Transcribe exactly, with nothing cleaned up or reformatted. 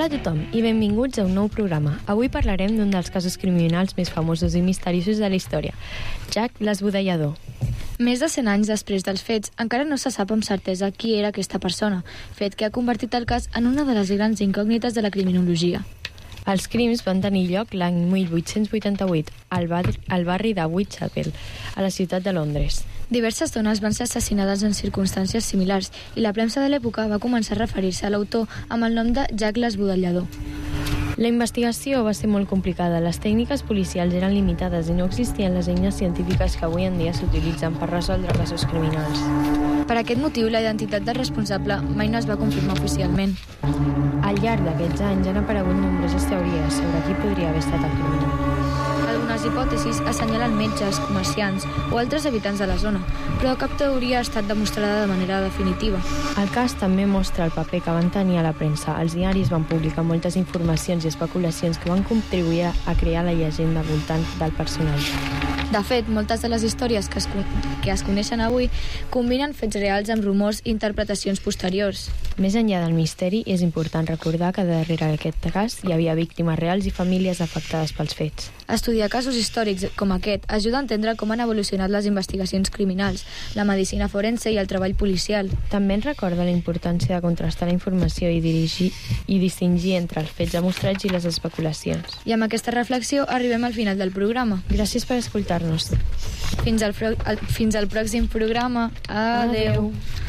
Hola a tothom i benvinguts a un nou programa. Avui parlarem d'un dels casos criminals més famosos i misteriosos de la història, Jack l'Esbudellador. Més de cent anys després dels fets, encara no se sap amb certesa qui era aquesta persona, fet que ha convertit el cas en una de les grans incògnites de la criminologia. Els crims van tenir lloc l'any mil vuit-cents vuitanta-vuit al barri, al barri de Whitechapel, a la ciutat de Londres. Diverses dones van ser assassinades en circumstàncies similars i la premsa de l'època va començar a referir-se a l'autor amb el nom de Jack l'Esbudellador. La investigació va ser molt complicada, les tècniques policials eren limitades i no existien les eines científiques que avui en dia s'utilitzen per resoldre casos criminals. Per aquest motiu, la identitat del responsable mai no es va confirmar oficialment. Al llarg d'aquests anys han aparegut nombroses teories sobre qui podria haver estat el criminal. Algunes hipòtesis assenyalen metges, comerciants o altres habitants de la zona, però cap teoria ha estat demostrada de manera definitiva. El cas també mostra el paper que van tenir a la premsa. Els diaris van publicar moltes informacions i especulacions que van contribuir a crear la llegenda voltant del personatge. De fet, moltes de les històries que es, que es coneixen avui combinen fets reals amb rumors i interpretacions posteriors. Més enllà del misteri, és important recordar que darrere d'aquest cas hi havia víctimes reals i famílies afectades pels fets. Estudiar casos històrics com aquest ajuda a entendre com han evolucionat les investigacions criminals, la medicina forense i el treball policial. També ens recorda la importància de contrastar la informació i, dirigir, i distingir entre els fets demostrats i les especulacions. I amb aquesta reflexió arribem al final del programa. Gràcies per escoltar-nos. Fins al, fins al pròxim programa. Adeu. Adeu.